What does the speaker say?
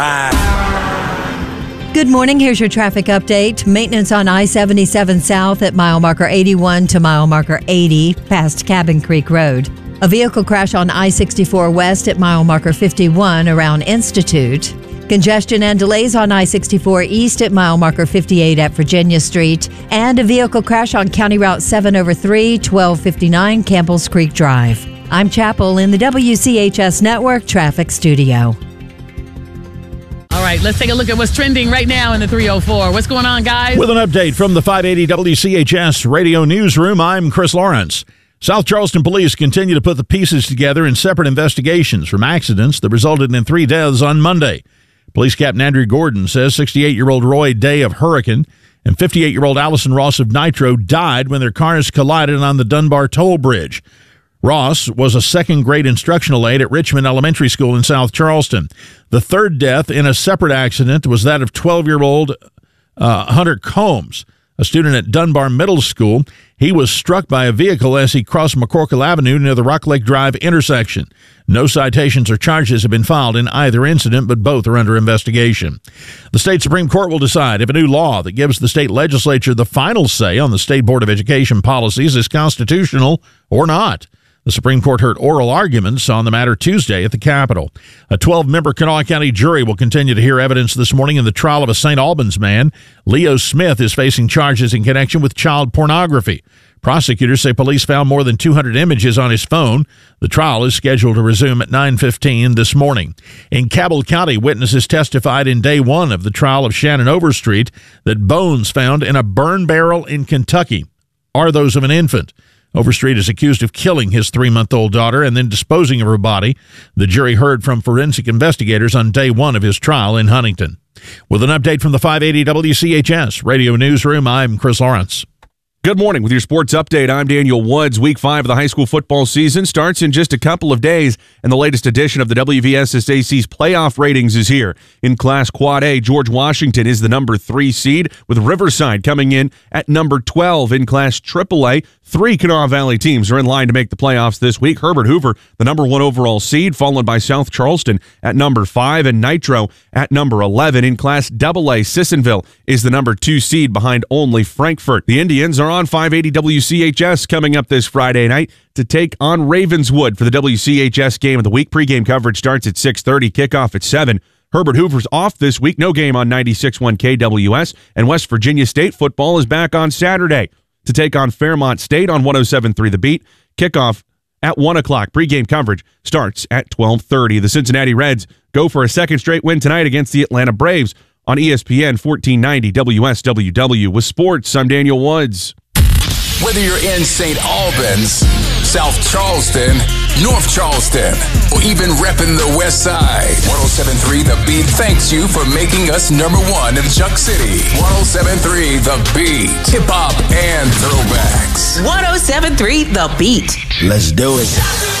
Good morning. Here's your traffic update. Maintenance on I-77 South at mile marker 81 to mile marker 80 past Cabin Creek Road. A vehicle crash on I-64 West at mile marker 51 around Institute. Congestion and delays on I-64 East at mile marker 58 at Virginia Street. And a vehicle crash on County Route 7 over 3, 1259 Campbell's Creek Drive. I'm Chapel in the WCHS Network Traffic Studio. All right, let's take a look at what's trending right now in the 304. What's going on, guys? With an update from the 580 WCHS Radio Newsroom, I'm Chris Lawrence. South Charleston police continue to put the pieces together in separate investigations from accidents that resulted in 3 deaths on Monday. Police Captain Andrew Gordon says 68-year-old Roy Day of Hurricane and 58-year-old Allison Ross of Nitro died when their cars collided on the Dunbar Toll Bridge. Ross was a second-grade instructional aide at Richmond Elementary School in South Charleston. The third death in a separate accident was that of 12-year-old Hunter Combs, a student at Dunbar Middle School. He was struck by a vehicle as he crossed McCorkle Avenue near the Rock Lake Drive intersection. No citations or charges have been filed in either incident, but both are under investigation. The state Supreme Court will decide if a new law that gives the state legislature the final say on the State Board of Education policies is constitutional or not. The Supreme Court heard oral arguments on the matter Tuesday at the Capitol. A 12-member Kanawha County jury will continue to hear evidence this morning in the trial of a St. Albans man. Leo Smith is facing charges in connection with child pornography. Prosecutors say police found more than 200 images on his phone. The trial is scheduled to resume at 9:15 this morning. In Cabell County, witnesses testified in day one of the trial of Shannon Overstreet that bones found in a burn barrel in Kentucky are those of an infant. Overstreet is accused of killing his 3-month-old daughter and then disposing of her body. The jury heard from forensic investigators on day one of his trial in Huntington. With an update from the 580 WCHS Radio Newsroom, I'm Chris Lawrence. Good morning. With your sports update, I'm Daniel Woods. Week 5 of the high school football season starts in just a couple of days, and the latest edition of the WVSSAC's playoff ratings is here. In Class Quad A, George Washington is the number 3 seed, with Riverside coming in at number 12. In Class AAA, 3 Kanawha Valley teams are in line to make the playoffs this week. Herbert Hoover, the number 1 overall seed, followed by South Charleston at number 5 and Nitro at number 11. In Class AA, Sissonville is the number 2 seed behind only Frankfort. The Indians are on 580 WCHS coming up this Friday night to take on Ravenswood for the WCHS game of the week. Pre-game coverage starts at 6:30, kickoff at 7. Herbert Hoover's off this week, no game on 96.1 KWS, and West Virginia State football is back on Saturday to take on Fairmont State on 107.3 The Beat. Kickoff at 1 o'clock. Pre-game coverage starts at 12:30. The Cincinnati Reds go for a second straight win tonight against the Atlanta Braves on ESPN 1490 WSWW. With sports, I'm Daniel Woods. Whether you're in St. Albans, South Charleston, North Charleston, or even repping the West Side, 107.3 The Beat thanks you for making us number 1 in Chuck City. 107.3 The Beat, hip-hop and throwbacks. 107.3 The Beat. Let's do it.